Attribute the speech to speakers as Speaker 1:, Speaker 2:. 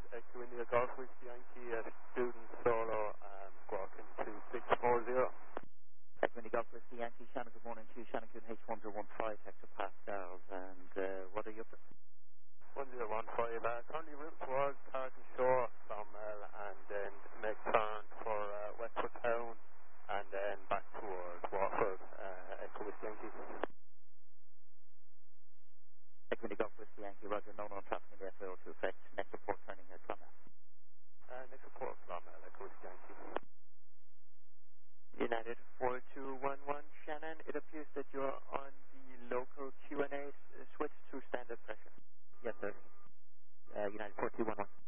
Speaker 1: Echo India Golf Whiskey Yankee at Student Solo Squawking 2640.
Speaker 2: Echo India Golf Whiskey Yankee, Shannon, good morning to you. Shannon Kuhn, H1015 hectopascals, and what are you up to?
Speaker 1: 1015, currently route towards Carton Shore, Clonmel, and then make turn for Westwood Town, and then back towards Watford, Echo Whiskey Yankee.
Speaker 2: Echo India Golf Whiskey Yankee, Roger, no traffic in the FAO to effect. Next report turning at Clonmel.
Speaker 1: Next report, Clonmel, Echo Whiskey Yankee.
Speaker 2: United 4211, Shannon, it appears that you're on the local Q&A switch to standard pressure. Yes, sir. United 4211.